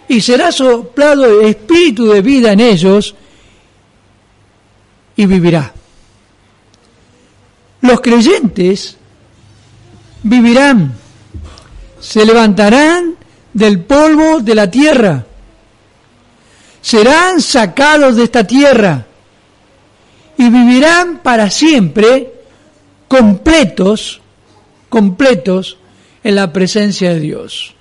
y será soplado espíritu de vida en ellos y vivirá. Los creyentes vivirán, se levantarán del polvo de la tierra, serán sacados de esta tierra y vivirán para siempre completos en la presencia de Dios.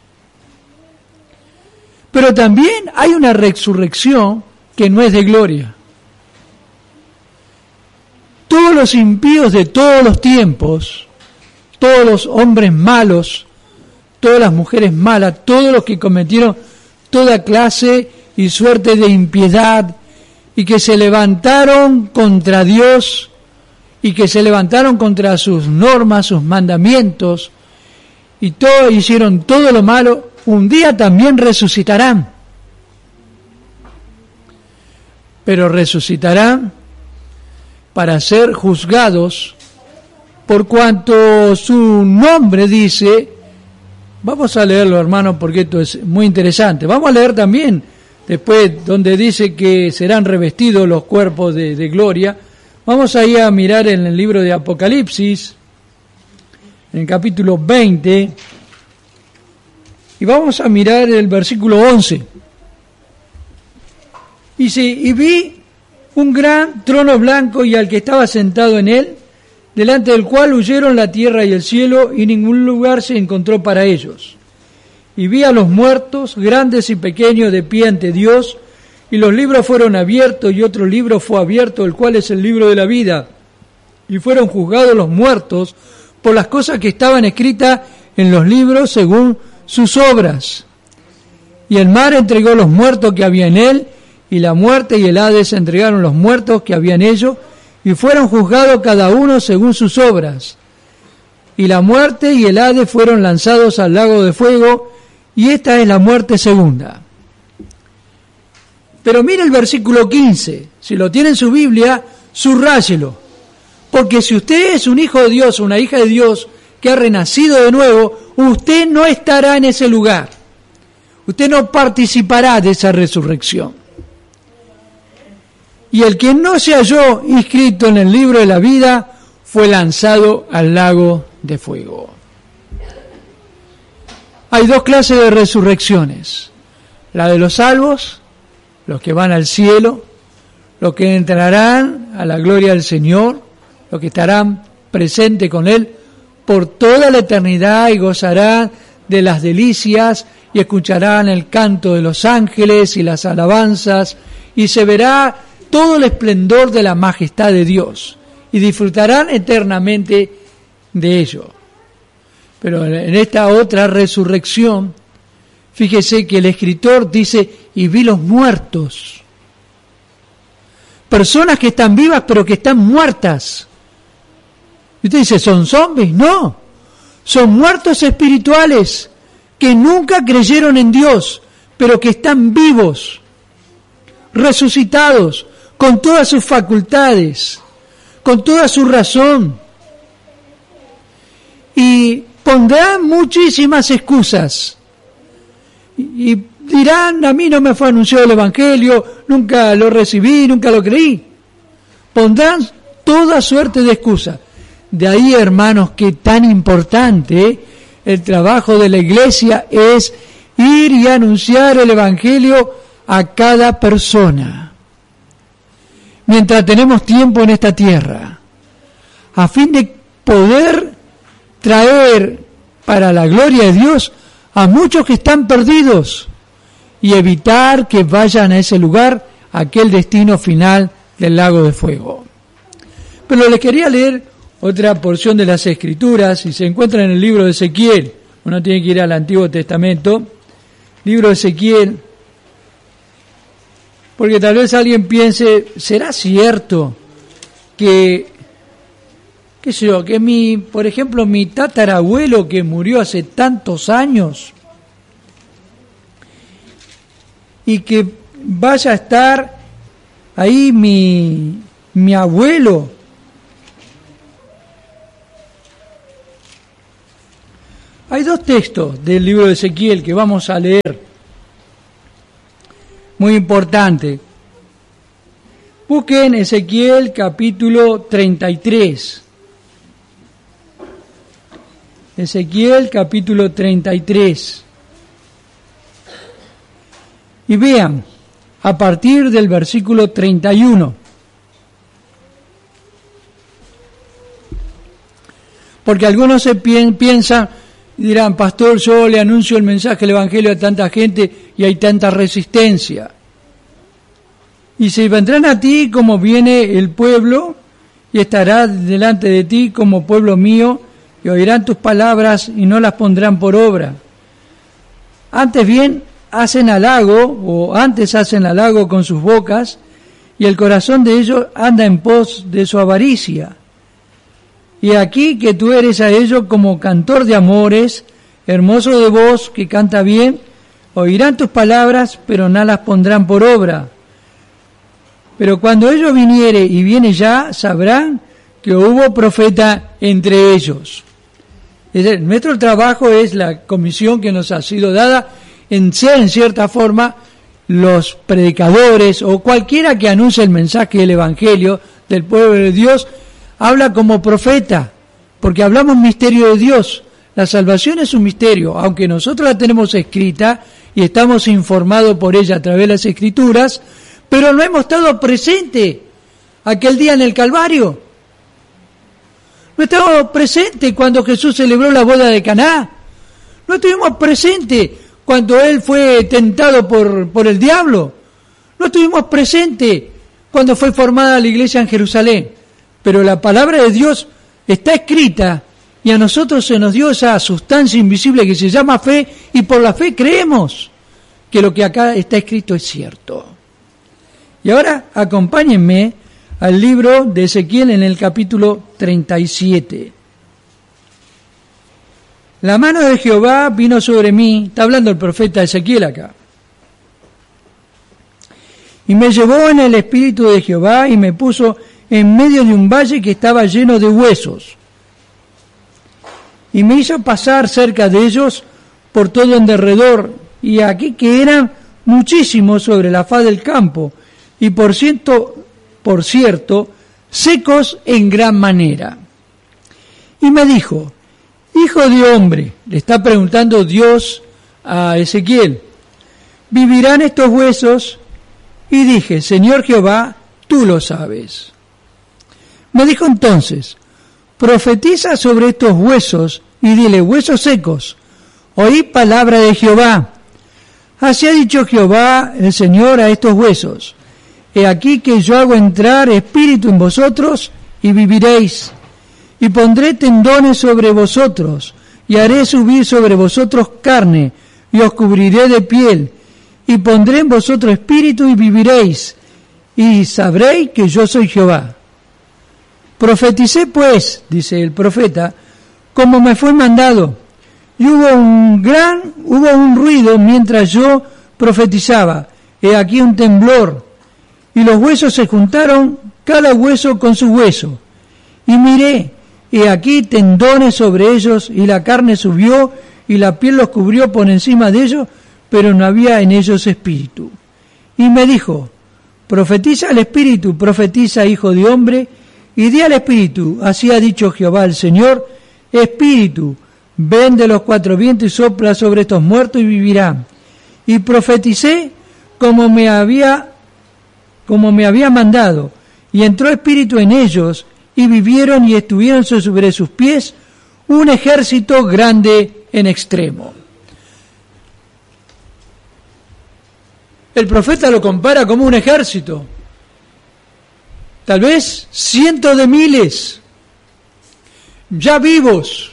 Pero también hay una resurrección que no es de gloria. Todos los impíos de todos los tiempos, todos los hombres malos, todas las mujeres malas, todos los que cometieron toda clase y suerte de impiedad y que se levantaron contra Dios y que se levantaron contra sus normas, sus mandamientos y hicieron todo lo malo, un día también resucitarán. Pero resucitarán para ser juzgados por cuanto su nombre dice. Vamos a leerlo, hermano, porque esto es muy interesante. Vamos a leer también después donde dice que serán revestidos los cuerpos de gloria. Vamos ahí a mirar en el libro de Apocalipsis, en el capítulo 20, y vamos a mirar el versículo 11. Dice, y vi un gran trono blanco y al que estaba sentado en él, delante del cual huyeron la tierra y el cielo, y ningún lugar se encontró para ellos. Y vi a los muertos, grandes y pequeños, de pie ante Dios, y los libros fueron abiertos, y otro libro fue abierto, el cual es el libro de la vida. Y fueron juzgados los muertos por las cosas que estaban escritas en los libros según sus obras. Y el mar entregó los muertos que había en él, y la muerte y el Hades entregaron los muertos que había en ellos, y fueron juzgados cada uno según sus obras. Y la muerte y el Hades fueron lanzados al lago de fuego, y esta es la muerte segunda. Pero mire el versículo 15, si lo tiene en su Biblia, subráyelo. Porque si usted es un hijo de Dios, una hija de Dios, que ha renacido de nuevo, usted no estará en ese lugar. Usted no participará de esa resurrección. Y el que no se halló inscrito en el libro de la vida fue lanzado al lago de fuego. Hay dos clases de resurrecciones. La de los salvos, los que van al cielo, los que entrarán a la gloria del Señor, los que estarán presentes con Él por toda la eternidad y gozarán de las delicias y escucharán el canto de los ángeles y las alabanzas y se verá todo el esplendor de la majestad de Dios y disfrutarán eternamente de ello. Pero en esta otra resurrección, fíjese que el escritor dice, y vi los muertos. Personas que están vivas pero que están muertas. Y usted dice, ¿son zombies? No, son muertos espirituales que nunca creyeron en Dios, pero que están vivos, resucitados, con todas sus facultades, con toda su razón. Y pondrán muchísimas excusas. Y dirán, a mí no me fue anunciado el Evangelio, nunca lo recibí, nunca lo creí. Pondrán toda suerte de excusas. De ahí, hermanos, que tan importante el trabajo de la iglesia es ir y anunciar el Evangelio a cada persona. Mientras tenemos tiempo en esta tierra, a fin de poder traer para la gloria de Dios a muchos que están perdidos y evitar que vayan a ese lugar, a aquel destino final del lago de fuego. Pero les quería leer otra porción de las Escrituras, y se encuentra en el libro de Ezequiel. Uno tiene que ir al Antiguo Testamento, libro de Ezequiel, porque tal vez alguien piense, ¿será cierto que, qué sé yo, que por ejemplo, mi tatarabuelo que murió hace tantos años y que vaya a estar ahí mi abuelo? Hay dos textos del libro de Ezequiel que vamos a leer. muy importante. Busquen Ezequiel capítulo 33. Ezequiel capítulo 33. Y vean, a partir del versículo 31. Porque algunos se piensan y dirán, pastor, yo le anuncio el mensaje del Evangelio a tanta gente y hay tanta resistencia. Y se vendrán a ti como viene el pueblo y estará delante de ti como pueblo mío y oirán tus palabras y no las pondrán por obra. Antes hacen halago con sus bocas y el corazón de ellos anda en pos de su avaricia. Y aquí que tú eres a ellos como cantor de amores, hermoso de voz, que canta bien, oirán tus palabras, pero no las pondrán por obra. Pero cuando ellos viniere, y viene ya, sabrán que hubo profeta entre ellos. Nuestro trabajo es la comisión que nos ha sido dada en ser, en cierta forma, los predicadores o cualquiera que anuncie el mensaje del Evangelio del pueblo de Dios, habla como profeta, porque hablamos misterio de Dios. La salvación es un misterio, aunque nosotros la tenemos escrita y estamos informados por ella a través de las Escrituras, pero no hemos estado presentes aquel día en el Calvario. No estábamos presentes cuando Jesús celebró la boda de Caná. No estuvimos presentes cuando Él fue tentado por el diablo. No estuvimos presentes cuando fue formada la iglesia en Jerusalén. Pero la palabra de Dios está escrita y a nosotros se nos dio esa sustancia invisible que se llama fe y por la fe creemos que lo que acá está escrito es cierto. Y ahora acompáñenme al libro de Ezequiel en el capítulo 37. La mano de Jehová vino sobre mí, está hablando el profeta Ezequiel acá, y me llevó en el espíritu de Jehová y me puso en medio de un valle que estaba lleno de huesos. Y me hizo pasar cerca de ellos por todo en derredor, y aquí que eran muchísimos sobre la faz del campo, y por cierto, secos en gran manera. Y me dijo, hijo de hombre, le está preguntando Dios a Ezequiel, ¿vivirán estos huesos? Y dije, Señor Jehová, tú lo sabes. Me dijo entonces, profetiza sobre estos huesos y dile, huesos secos, oí palabra de Jehová. Así ha dicho Jehová, el Señor, a estos huesos. He aquí que yo hago entrar espíritu en vosotros y viviréis. Y pondré tendones sobre vosotros y haré subir sobre vosotros carne y os cubriré de piel. Y pondré en vosotros espíritu y viviréis. Y sabréis que yo soy Jehová. Profeticé pues, dice el profeta, como me fue mandado, y hubo un ruido mientras yo profetizaba, he aquí un temblor, y los huesos se juntaron, cada hueso con su hueso, y miré, he aquí tendones sobre ellos, y la carne subió, y la piel los cubrió por encima de ellos, pero no había en ellos espíritu. Y me dijo, profetiza al espíritu, profetiza, hijo de hombre, y di al espíritu, así ha dicho Jehová el Señor, espíritu, ven de los cuatro vientos y sopla sobre estos muertos y vivirán. Y profeticé como me había mandado, y entró espíritu en ellos, y vivieron y estuvieron sobre sus pies un ejército grande en extremo. El profeta lo compara como un ejército. Tal vez cientos de miles, ya vivos,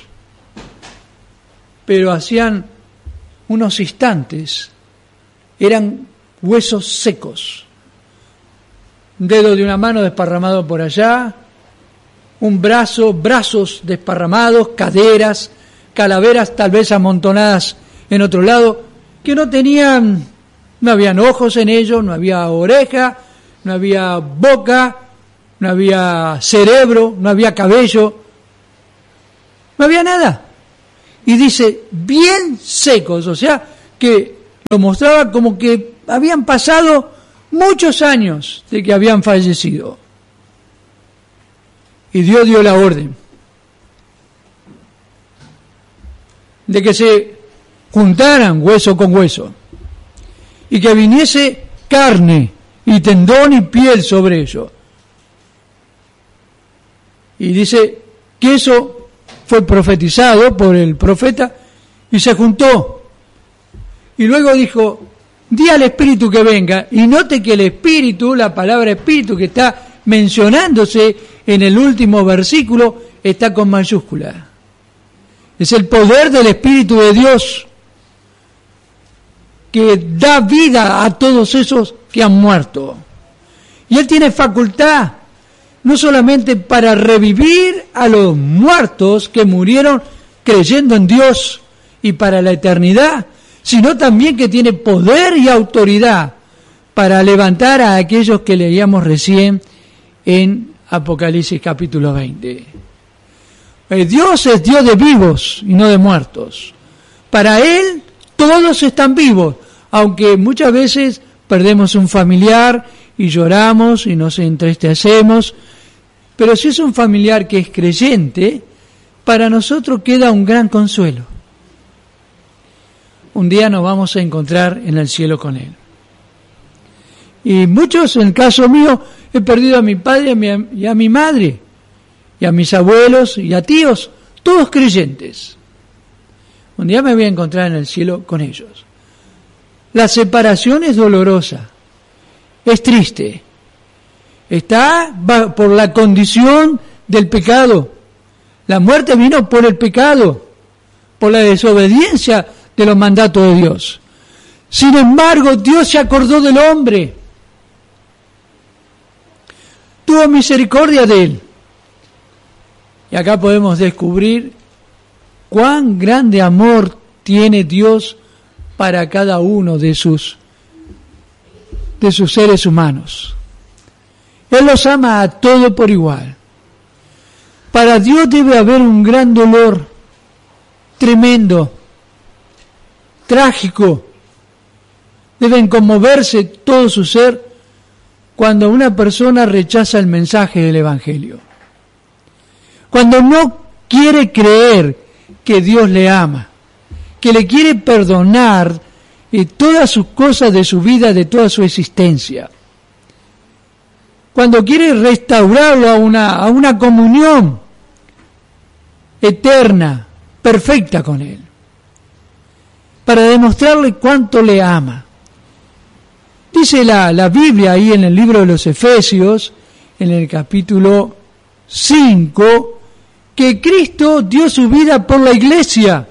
pero hacían unos instantes, eran huesos secos, un dedo de una mano desparramado por allá, un brazos desparramados, caderas, calaveras tal vez amontonadas en otro lado, que no habían ojos en ellos, no había oreja, no había boca, no había cerebro, no había cabello, no había nada. Y dice, bien secos, o sea, que lo mostraba como que habían pasado muchos años de que habían fallecido. Y Dios dio la orden de que se juntaran hueso con hueso y que viniese carne y tendón y piel sobre ello. Y dice que eso fue profetizado por el profeta y se juntó. Y luego dijo, di al Espíritu que venga. Y note que el Espíritu, la palabra Espíritu que está mencionándose en el último versículo, está con mayúscula. Es el poder del Espíritu de Dios que da vida a todos esos que han muerto. Y Él tiene facultad no solamente para revivir a los muertos que murieron creyendo en Dios y para la eternidad, sino también que tiene poder y autoridad para levantar a aquellos que leíamos recién en Apocalipsis capítulo 20. Dios es Dios de vivos y no de muertos. Para Él todos están vivos, aunque muchas veces perdemos un familiar y lloramos y nos entristecemos, pero si es un familiar que es creyente, para nosotros queda un gran consuelo. Un día nos vamos a encontrar en el cielo con Él. Y muchos, en el caso mío, he perdido a mi padre y a mi madre, y a mis abuelos y a tíos, todos creyentes. Un día me voy a encontrar en el cielo con ellos. La separación es dolorosa, es triste. Está por la condición del pecado. La muerte vino por el pecado, por la desobediencia de los mandatos de Dios. Sin embargo, Dios se acordó del hombre. Tuvo misericordia de él. Y acá podemos descubrir cuán grande amor tiene Dios para cada uno de sus seres humanos. Él los ama a todos por igual. Para Dios debe haber un gran dolor, tremendo, trágico. Deben conmoverse todo su ser cuando una persona rechaza el mensaje del Evangelio. Cuando no quiere creer que Dios le ama, que le quiere perdonar todas sus cosas de su vida, de toda su existencia. Cuando quiere restaurarlo a una comunión eterna, perfecta con Él, para demostrarle cuánto le ama. Dice la Biblia ahí en el libro de los Efesios, en el capítulo 5, que Cristo dio su vida por la iglesia.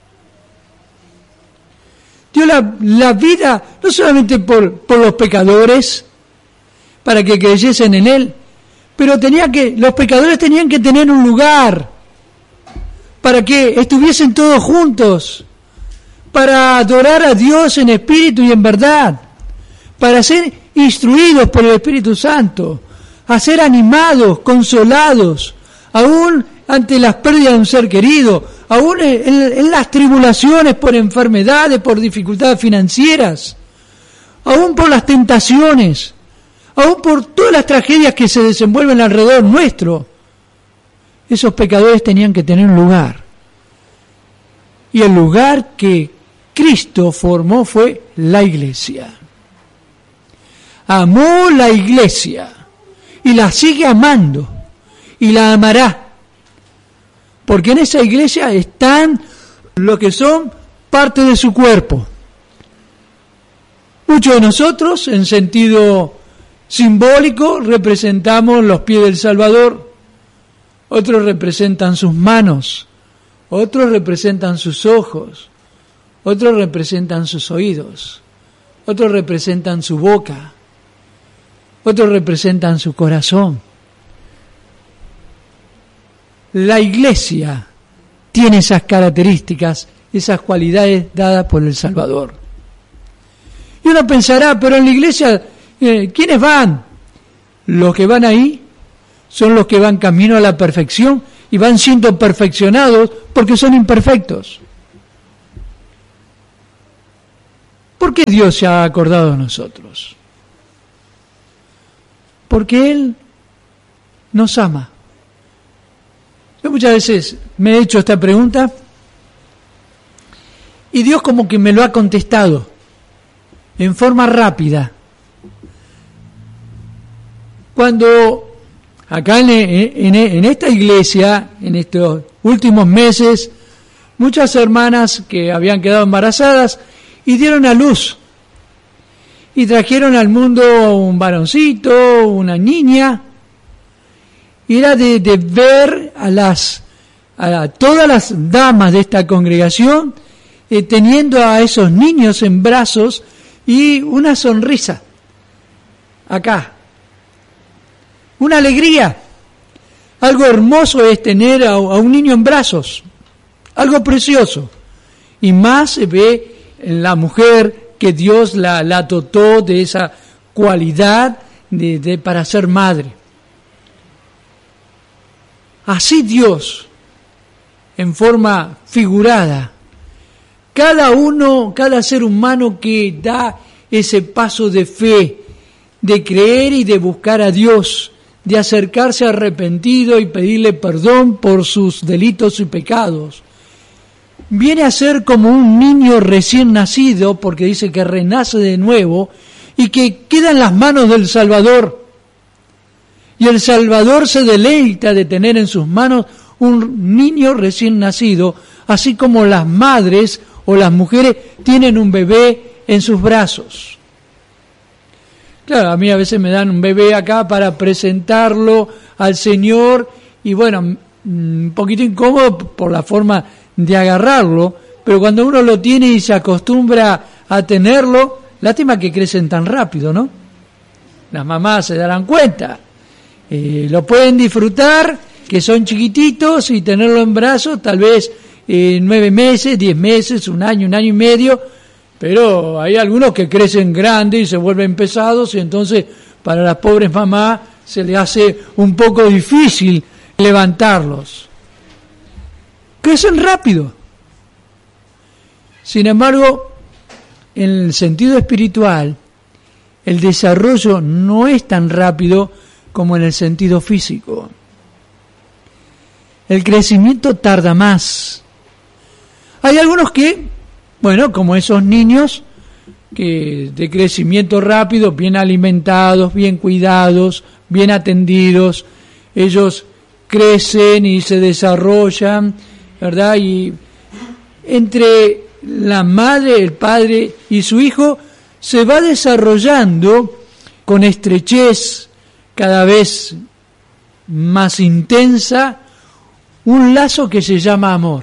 Dio la vida no solamente por los pecadores, para que creyesen en Él, pero los pecadores tenían que tener un lugar para que estuviesen todos juntos, para adorar a Dios en espíritu y en verdad, para ser instruidos por el Espíritu Santo, a ser animados, consolados, aún ante las pérdidas de un ser querido, aún en las tribulaciones por enfermedades, por dificultades financieras, aún por las tentaciones, aún por todas las tragedias que se desenvuelven alrededor nuestro. Esos pecadores tenían que tener un lugar. Y el lugar que Cristo formó fue la iglesia. Amó la iglesia y la sigue amando y la amará. Porque en esa iglesia están los que son parte de su cuerpo. Muchos de nosotros, en sentido simbólico, representamos los pies del Salvador, otros representan sus manos, otros representan sus ojos, otros representan sus oídos, otros representan su boca, otros representan su corazón. La iglesia tiene esas características, esas cualidades dadas por el Salvador. Y uno pensará, pero en la iglesia, ¿quiénes van? Los que van ahí son los que van camino a la perfección y van siendo perfeccionados porque son imperfectos. ¿Por qué Dios se ha acordado de nosotros? Porque Él nos ama. Yo muchas veces me he hecho esta pregunta y Dios como que me lo ha contestado en forma rápida. Cuando acá en esta iglesia, en estos últimos meses, muchas hermanas que habían quedado embarazadas y dieron a luz y trajeron al mundo un varoncito, una niña, y era de ver a todas las damas de esta congregación teniendo a esos niños en brazos y una sonrisa acá, una alegría. Algo hermoso es tener a un niño en brazos, algo precioso, y más se ve en la mujer que Dios la dotó de esa cualidad para ser madre. Así Dios, en forma figurada, cada ser humano que da ese paso de fe, de creer y de buscar a Dios, de acercarse arrepentido y pedirle perdón por sus delitos y pecados, viene a ser como un niño recién nacido, porque dice que renace de nuevo y que queda en las manos del Salvador. Y el Salvador se deleita de tener en sus manos un niño recién nacido, así como las madres o las mujeres tienen un bebé en sus brazos. Claro, a mí a veces me dan un bebé acá para presentarlo al Señor y bueno, un poquito incómodo por la forma de agarrarlo, pero cuando uno lo tiene y se acostumbra a tenerlo, lástima que crecen tan rápido, ¿no? Las mamás se darán cuenta. Lo pueden disfrutar, que son chiquititos, y tenerlo en brazos, tal vez 9 meses, 10 meses, un año y medio, pero hay algunos que crecen grandes y se vuelven pesados, y entonces para las pobres mamás se les hace un poco difícil levantarlos. Crecen rápido. Sin embargo, en el sentido espiritual, el desarrollo no es tan rápido como en el sentido físico. El crecimiento tarda más. Hay algunos que, bueno, como esos niños, que de crecimiento rápido, bien alimentados, bien cuidados, bien atendidos, ellos crecen y se desarrollan, ¿verdad? Y entre la madre, el padre y su hijo se va desarrollando con estrechez cada vez más intensa un lazo que se llama amor.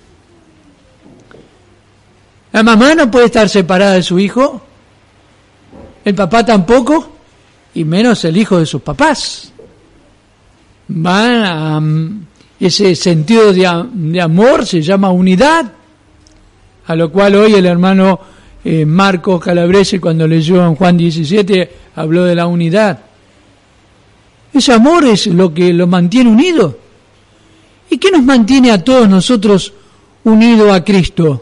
La mamá no puede estar separada de su hijo, el papá tampoco, y menos el hijo de sus papás. Van a ese sentido de amor, se llama unidad, a lo cual hoy el hermano Marcos Calabrese, cuando leyó en Juan 17, habló de la unidad. Ese amor es lo que lo mantiene unido. ¿Y qué nos mantiene a todos nosotros unidos a Cristo?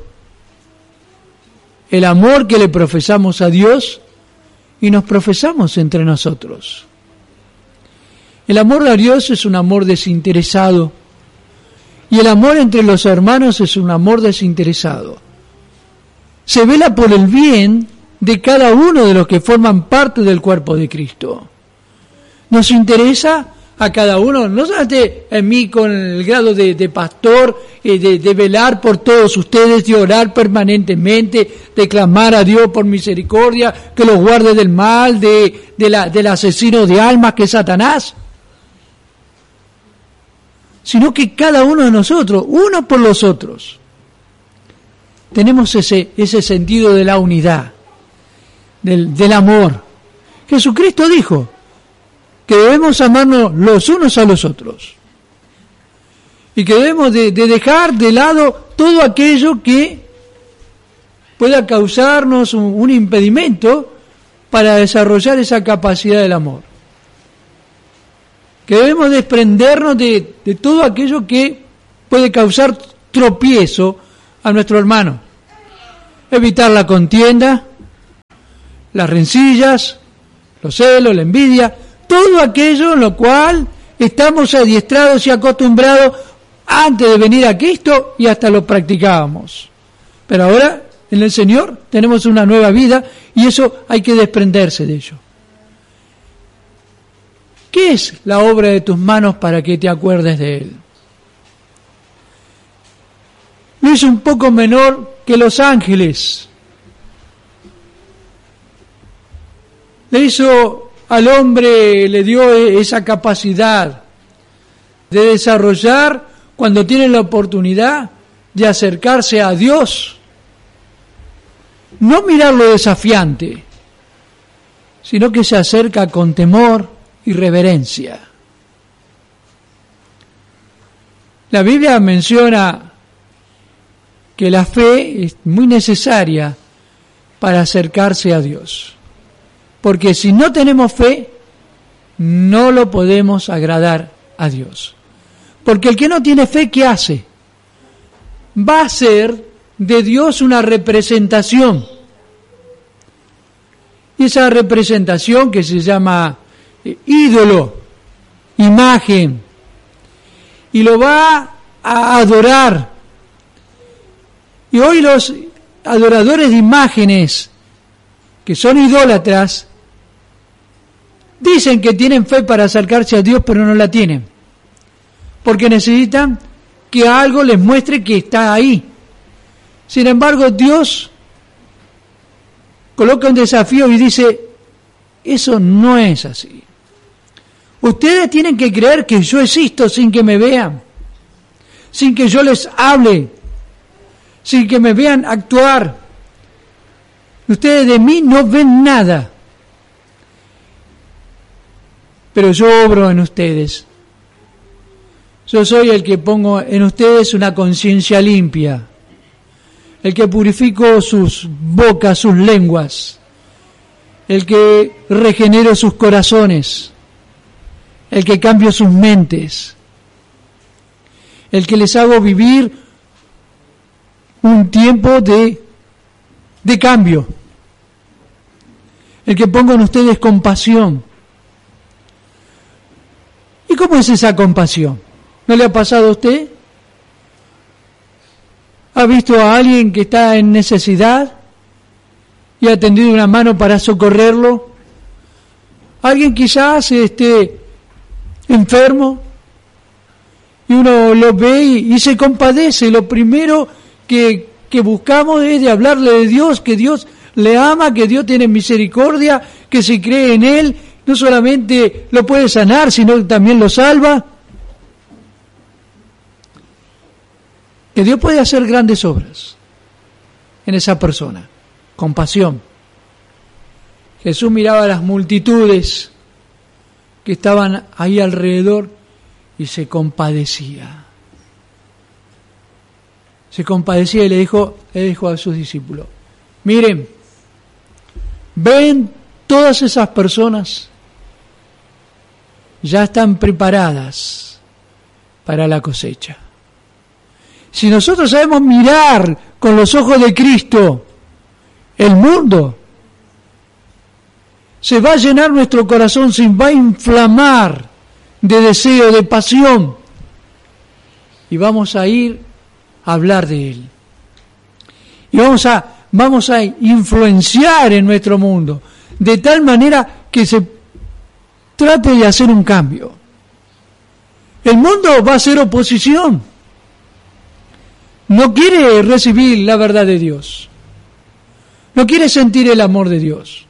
El amor que le profesamos a Dios y nos profesamos entre nosotros. El amor a Dios es un amor desinteresado y el amor entre los hermanos es un amor desinteresado. Se vela por el bien de cada uno de los que forman parte del cuerpo de Cristo. Nos interesa a cada uno, no solamente en mí con el grado de pastor, de velar por todos ustedes, de orar permanentemente, de clamar a Dios por misericordia, que los guarde del mal, del asesino de almas que es Satanás, sino que cada uno de nosotros, uno por los otros, tenemos ese sentido de la unidad, del amor. Jesucristo dijo que debemos amarnos los unos a los otros y que debemos de dejar de lado todo aquello que pueda causarnos un impedimento para desarrollar esa capacidad del amor, que debemos desprendernos de todo aquello que puede causar tropiezo a nuestro hermano, evitar la contienda, las rencillas, los celos, la envidia, todo aquello en lo cual estamos adiestrados y acostumbrados antes de venir a Cristo y hasta lo practicábamos. Pero ahora en el Señor tenemos una nueva vida y eso hay que desprenderse de ello. ¿Qué es la obra de tus manos para que te acuerdes de Él? Lo hizo un poco menor que los ángeles. Le hizo al hombre, le dio esa capacidad de desarrollar cuando tiene la oportunidad de acercarse a Dios. No mirarlo desafiante, sino que se acerca con temor y reverencia. La Biblia menciona que la fe es muy necesaria para acercarse a Dios. Porque si no tenemos fe, no lo podemos agradar a Dios. Porque el que no tiene fe, ¿qué hace? Va a hacer de Dios una representación. Y esa representación que se llama ídolo, imagen, y lo va a adorar. Y hoy los adoradores de imágenes, que son idólatras, dicen que tienen fe para acercarse a Dios, pero no la tienen. Porque necesitan que algo les muestre que está ahí. Sin embargo, Dios coloca un desafío y dice, eso no es así. Ustedes tienen que creer que yo existo sin que me vean, sin que yo les hable, sin que me vean actuar. Ustedes de mí no ven nada, pero yo obro en ustedes. Yo soy el que pongo en ustedes una conciencia limpia, el que purifico sus bocas, sus lenguas, el que regenero sus corazones, el que cambio sus mentes, el que les hago vivir un tiempo de cambio, el que pongo en ustedes compasión. ¿Y cómo es esa compasión? ¿No le ha pasado a usted? ¿Ha visto a alguien que está en necesidad y ha tendido una mano para socorrerlo? ¿Alguien quizás esté enfermo y uno lo ve y se compadece? Lo primero que buscamos es de hablarle de Dios, que Dios le ama, que Dios tiene misericordia, que si cree en Él no solamente lo puede sanar, sino que también lo salva. Que Dios puede hacer grandes obras en esa persona. Compasión. Jesús miraba a las multitudes que estaban ahí alrededor y se compadecía. Se compadecía y le dijo a sus discípulos, miren, ven todas esas personas, ya están preparadas para la cosecha. Si nosotros sabemos mirar con los ojos de Cristo el mundo, se va a llenar nuestro corazón, se va a inflamar de deseo, de pasión, y vamos a ir a hablar de Él. Y vamos a influenciar en nuestro mundo, de tal manera que se trate de hacer un cambio. El mundo va a hacer oposición. No quiere recibir la verdad de Dios. No quiere sentir el amor de Dios.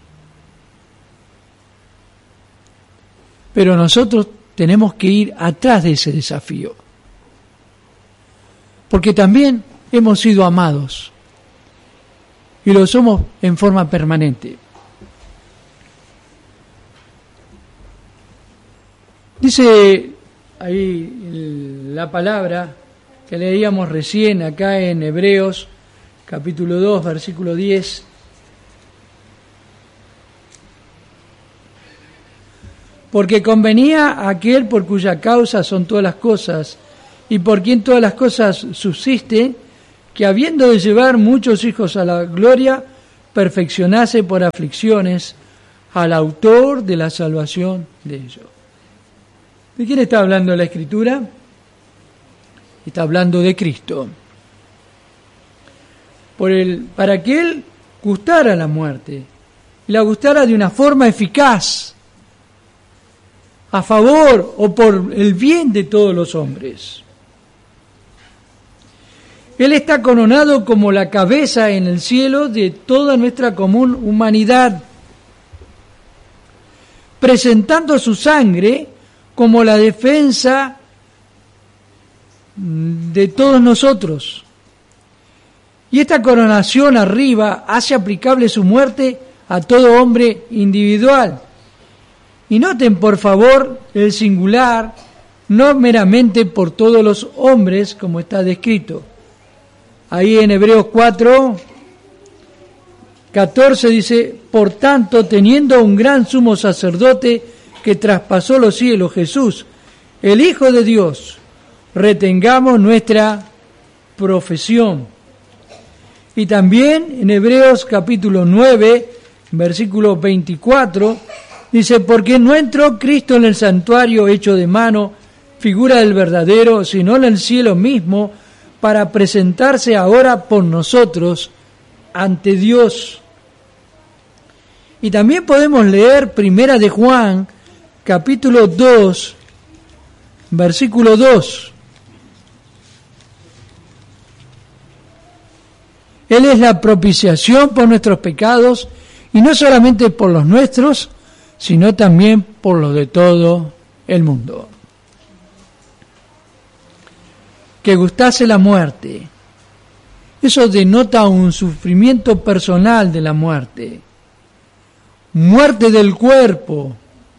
Pero nosotros tenemos que ir atrás de ese desafío. Porque también hemos sido amados. Y lo somos en forma permanente. Dice ahí la palabra que leíamos recién acá en Hebreos, capítulo 2, versículo 10. Porque convenía a aquel por cuya causa son todas las cosas, y por quien todas las cosas subsisten, que habiendo de llevar muchos hijos a la gloria, perfeccionase por aflicciones al autor de la salvación de ellos. ¿De quién está hablando la Escritura? Está hablando de Cristo. Para que Él gustara la muerte, y la gustara de una forma eficaz, a favor o por el bien de todos los hombres. Él está coronado como la cabeza en el cielo de toda nuestra común humanidad, presentando su sangre como la defensa de todos nosotros. Y esta coronación arriba hace aplicable su muerte a todo hombre individual. Y noten, por favor, el singular, no meramente por todos los hombres, como está descrito. Ahí en Hebreos 4:14 dice: por tanto, teniendo un gran sumo sacerdote que traspasó los cielos, Jesús, el Hijo de Dios, retengamos nuestra profesión. Y también en Hebreos capítulo 9, versículo 24, dice: porque no entró Cristo en el santuario hecho de mano, figura del verdadero, sino en el cielo mismo, para presentarse ahora por nosotros ante Dios. Y también podemos leer Primera de Juan, capítulo 2, versículo 2. Él es la propiciación por nuestros pecados, y no solamente por los nuestros, sino también por los de todo el mundo. Que gustase la muerte, eso denota un sufrimiento personal de la muerte, muerte del cuerpo,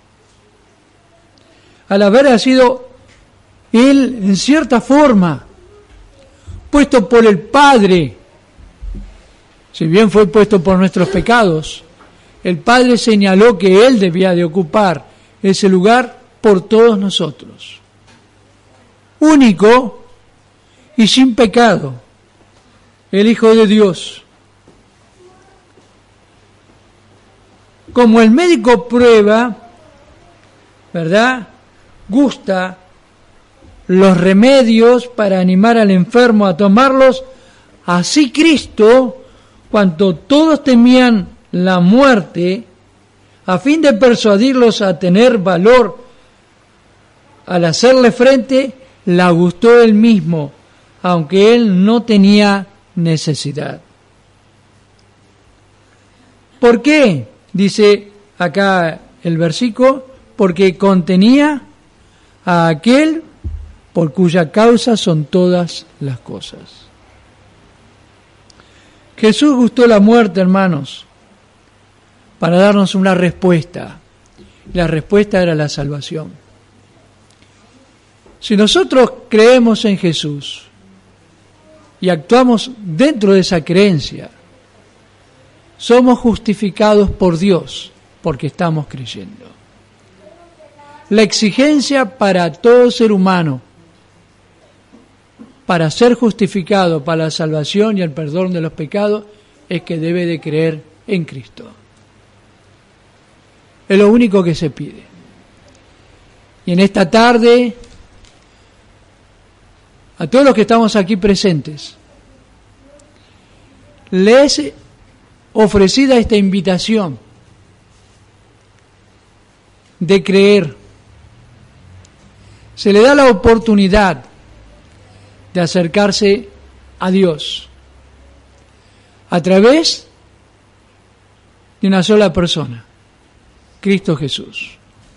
al haber sido Él, en cierta forma, puesto por el Padre. Si bien fue puesto por nuestros pecados, el Padre señaló que Él debía de ocupar ese lugar por todos nosotros. Único y sin pecado, el Hijo de Dios. Como el médico prueba, ¿verdad?, gusta los remedios para animar al enfermo a tomarlos, así Cristo, cuando todos temían la muerte, a fin de persuadirlos a tener valor al hacerle frente, la gustó Él mismo, aunque Él no tenía necesidad. ¿Por qué? Dice acá el versículo: porque contenía a aquel por cuya causa son todas las cosas. Jesús gustó la muerte, hermanos, para darnos una respuesta. La respuesta era la salvación. Si nosotros creemos en Jesús y actuamos dentro de esa creencia, somos justificados por Dios porque estamos creyendo. La exigencia para todo ser humano para ser justificado para la salvación y el perdón de los pecados es que debe de creer en Cristo. Es lo único que se pide. Y en esta tarde, a todos los que estamos aquí presentes, les es ofrecida esta invitación de creer. Se le da la oportunidad de acercarse a Dios a través de una sola persona, Cristo Jesús.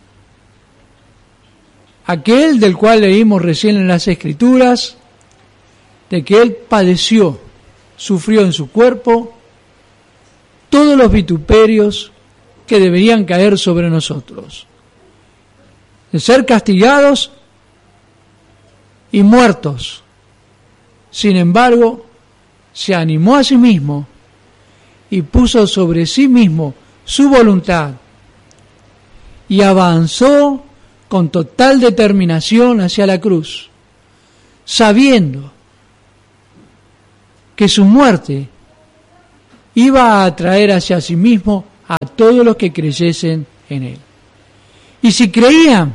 Aquel del cual leímos recién en las Escrituras, de que Él padeció, sufrió en su cuerpo todos los vituperios que deberían caer sobre nosotros, de ser castigados y muertos. Sin embargo, se animó a sí mismo y puso sobre sí mismo su voluntad y avanzó con total determinación hacia la cruz, sabiendo que su muerte iba a atraer hacia sí mismo a todos los que creyesen en Él. Y si creían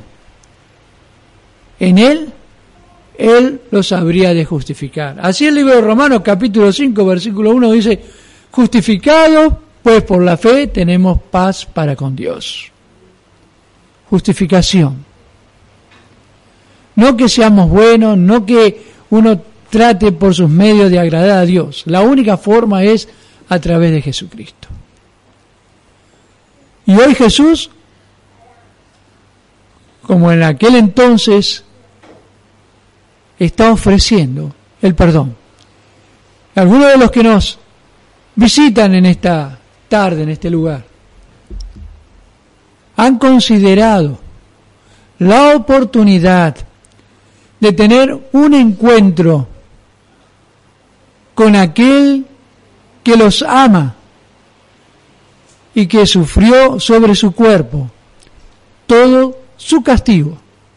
en Él, Él los habría de justificar. Así el libro de Romanos capítulo 5 versículo 1 dice: justificados pues por la fe tenemos paz para con Dios. Justificación. No que seamos buenos, no que uno trate por sus medios de agradar a Dios. La única forma es a través de Jesucristo. Y hoy Jesús, como en aquel entonces, está ofreciendo el perdón. Algunos de los que nos visitan en esta tarde, en este lugar, han considerado la oportunidad de tener un encuentro con aquel que los ama y que sufrió sobre su cuerpo todo su castigo,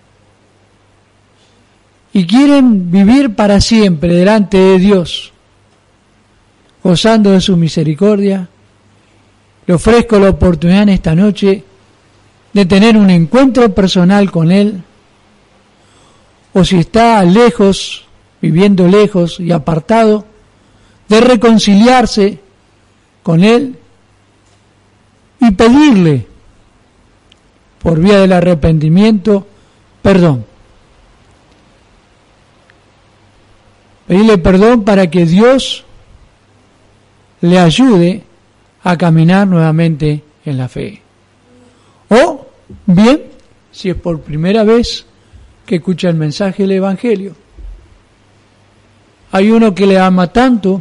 y quieren vivir para siempre delante de Dios, gozando de su misericordia. Le ofrezco la oportunidad en esta noche de tener un encuentro personal con Él, o si está lejos, viviendo lejos y apartado, de reconciliarse con Él y pedirle, por vía del arrepentimiento, perdón. Pedirle perdón para que Dios le ayude a caminar nuevamente en la fe. O bien, si es por primera vez que escucha el mensaje del Evangelio, hay uno que le ama tanto,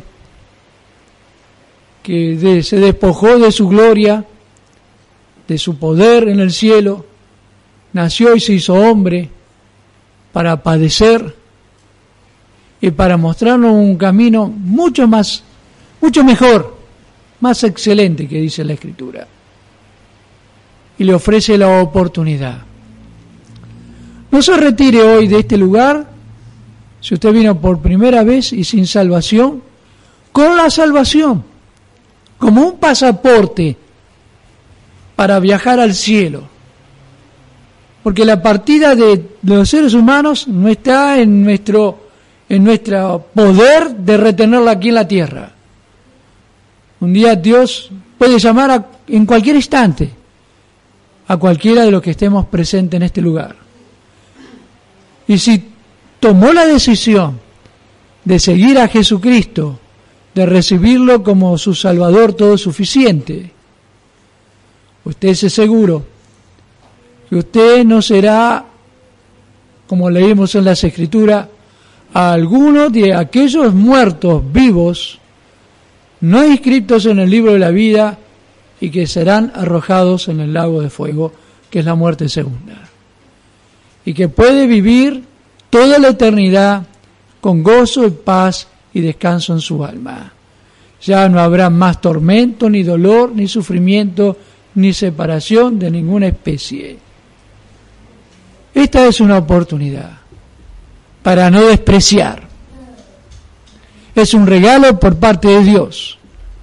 que se despojó de su gloria, de su poder en el cielo, nació y se hizo hombre para padecer y para mostrarnos un camino mucho mejor, más excelente, que dice la Escritura. Y le ofrece la oportunidad. No se retire hoy de este lugar, si usted vino por primera vez y sin salvación, con la salvación, como un pasaporte para viajar al cielo. Porque la partida de los seres humanos no está en nuestro poder de retenerla aquí en la tierra. Un día Dios puede llamar en cualquier instante a cualquiera de los que estemos presentes en este lugar. Y si tomó la decisión de seguir a Jesucristo, de recibirlo como su Salvador todo suficiente, usted es seguro que usted no será, como leímos en las Escrituras, a alguno de aquellos muertos vivos no inscritos en el libro de la vida y que serán arrojados en el lago de fuego, que es la muerte segunda. Y que puede vivir toda la eternidad con gozo y paz y descanso en su alma. Ya no habrá más tormento, ni dolor, ni sufrimiento, ni separación de ninguna especie. Esta es una oportunidad para no despreciar. Es un regalo por parte de Dios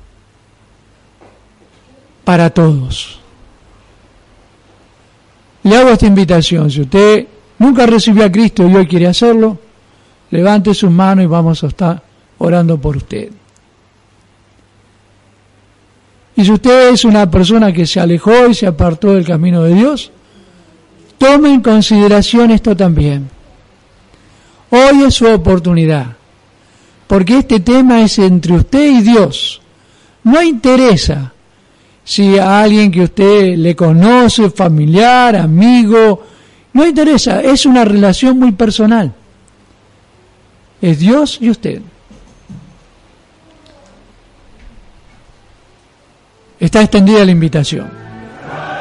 para todos. Le hago esta invitación: si usted nunca recibió a Cristo y hoy quiere hacerlo, levante sus manos y vamos a estar orando por usted. Y si usted es una persona que se alejó y se apartó del camino de Dios, tome en consideración esto también. Hoy es su oportunidad, porque este tema es entre usted y Dios. No interesa si a alguien que usted le conoce, familiar, amigo, no interesa, es una relación muy personal. Es Dios y usted. Está extendida la invitación.